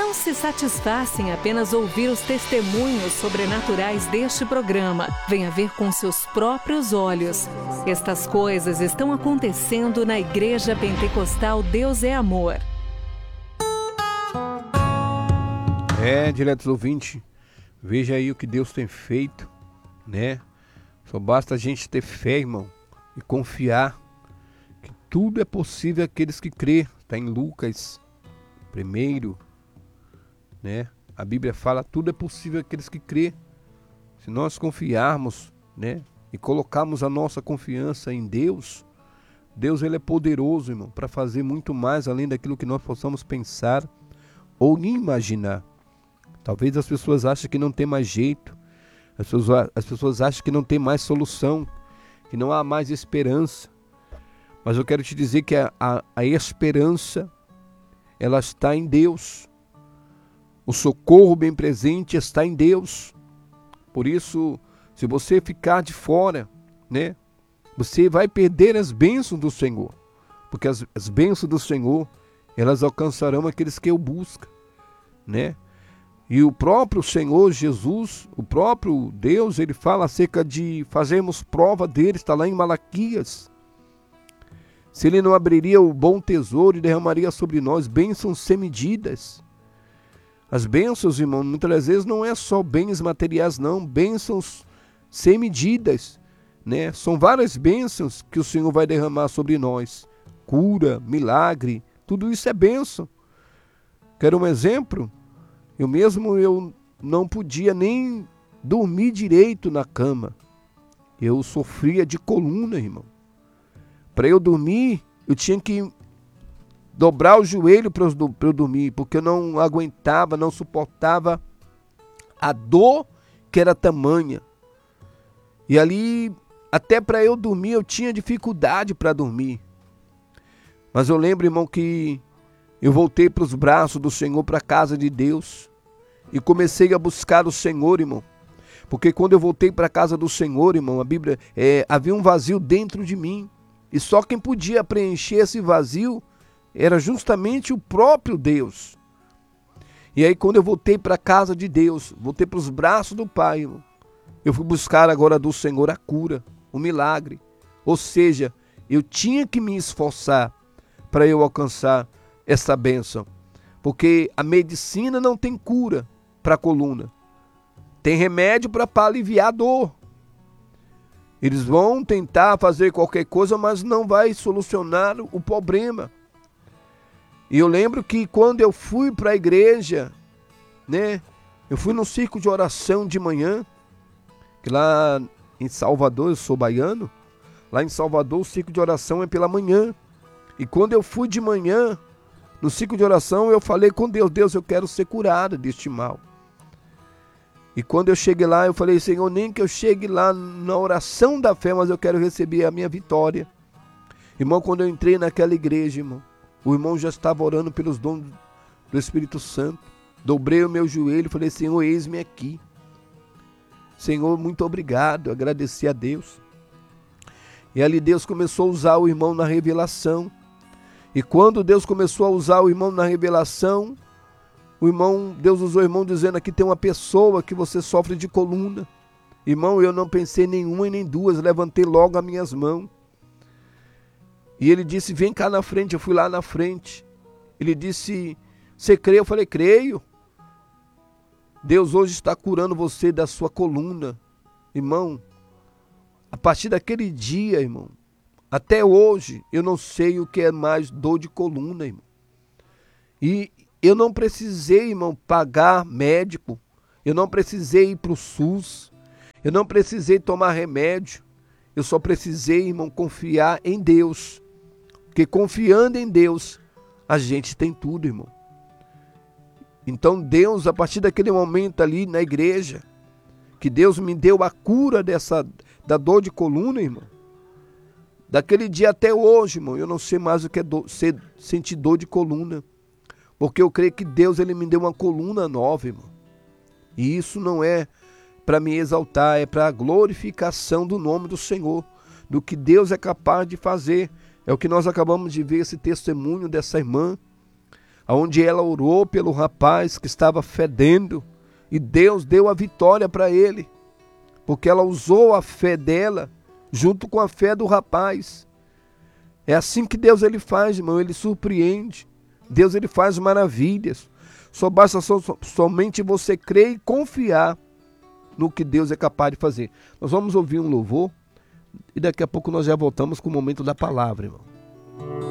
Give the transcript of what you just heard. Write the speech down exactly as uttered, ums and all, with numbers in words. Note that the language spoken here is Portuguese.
não se satisfaça em apenas ouvir os testemunhos sobrenaturais deste programa. Venha ver com seus próprios olhos. Estas coisas estão acontecendo na Igreja Pentecostal Deus é Amor. É, diletos ouvintes, veja aí o que Deus tem feito, né? Só basta a gente ter fé, irmão, e confiar que tudo é possível àqueles que crê. Está em Lucas primeiro, né? A Bíblia fala, tudo é possível àqueles que crê. Se nós confiarmos, né? E colocarmos a nossa confiança em Deus, Deus ele é poderoso, irmão, para fazer muito mais além daquilo que nós possamos pensar ou nem imaginar. Talvez as pessoas achem que não tem mais jeito, as pessoas, as pessoas acham que não tem mais solução, que não há mais esperança. Mas eu quero te dizer que a, a, a esperança, ela está em Deus. O socorro bem presente está em Deus. Por isso, se você ficar de fora, né, você vai perder as bênçãos do Senhor. Porque as, as bênçãos do Senhor, elas alcançarão aqueles que o buscam, né? E o próprio Senhor Jesus, o próprio Deus, ele fala acerca de fazermos prova dele, está lá em Malaquias. Se ele não abriria o bom tesouro e derramaria sobre nós bênçãos sem medidas. As bênçãos, irmão, muitas vezes não é só bens materiais, não, bênçãos sem medidas, né? São várias bênçãos que o Senhor vai derramar sobre nós. Cura, milagre, tudo isso é bênção. Quero um exemplo? Eu mesmo eu não podia nem dormir direito na cama. Eu sofria de coluna, irmão. Para eu dormir, eu tinha que dobrar o joelho para eu dormir, porque eu não aguentava, não suportava a dor que era tamanha. E ali, até para eu dormir, eu tinha dificuldade para dormir. Mas eu lembro, irmão, que eu voltei para os braços do Senhor, para a casa de Deus, e comecei a buscar o Senhor, irmão. Porque quando eu voltei para a casa do Senhor, irmão, a Bíblia, é, havia um vazio dentro de mim. E só quem podia preencher esse vazio era justamente o próprio Deus. E aí quando eu voltei para a casa de Deus, voltei para os braços do Pai, irmão, eu fui buscar agora do Senhor a cura, o milagre. Ou seja, eu tinha que me esforçar para eu alcançar essa bênção. Porque a medicina não tem cura para a coluna. Tem remédio para aliviar a dor. Eles vão tentar fazer qualquer coisa, mas não vai solucionar o problema. E eu lembro que quando eu fui para a igreja, né, eu fui no círculo de oração de manhã, que lá em Salvador, eu sou baiano, lá em Salvador o círculo de oração é pela manhã. E quando eu fui de manhã, no ciclo de oração, eu falei com Deus, Deus, eu quero ser curado deste mal. E quando eu cheguei lá, eu falei, Senhor, nem que eu chegue lá na oração da fé, mas eu quero receber a minha vitória. Irmão, quando eu entrei naquela igreja, irmão, o irmão já estava orando pelos dons do Espírito Santo. Dobrei o meu joelho e falei, Senhor, eis-me aqui. Senhor, muito obrigado, agradeci a Deus. E ali Deus começou a usar o irmão na revelação. E quando Deus começou a usar o irmão na revelação, o irmão, Deus usou o irmão dizendo, aqui tem uma pessoa que você sofre de coluna. Irmão, eu não pensei nenhuma e nem duas, levantei logo as minhas mãos. E ele disse, vem cá na frente, eu fui lá na frente. Ele disse, você crê? Eu falei, creio. Deus hoje está curando você da sua coluna. Irmão, a partir daquele dia, irmão, até hoje, eu não sei o que é mais dor de coluna, irmão. E eu não precisei, irmão, pagar médico. Eu não precisei ir para o SUS. Eu não precisei tomar remédio. Eu só precisei, irmão, confiar em Deus. Porque confiando em Deus, a gente tem tudo, irmão. Então Deus, a partir daquele momento ali na igreja, que Deus me deu a cura dessa, da dor de coluna, irmão. Daquele dia até hoje, irmão, eu não sei mais o que é do, ser, sentir dor de coluna. Porque eu creio que Deus ele me deu uma coluna nova, irmão. E isso não é para me exaltar, é para a glorificação do nome do Senhor, do que Deus é capaz de fazer. É o que nós acabamos de ver, esse testemunho dessa irmã. onde ela orou pelo rapaz que estava fedendo, e Deus deu a vitória para ele, porque ela usou a fé dela junto com a fé do rapaz. É assim que Deus ele faz, irmão, ele surpreende. Deus ele faz maravilhas. Só basta so, somente você crer e confiar no que Deus é capaz de fazer. Nós vamos ouvir um louvor e daqui a pouco nós já voltamos com o momento da palavra, irmão.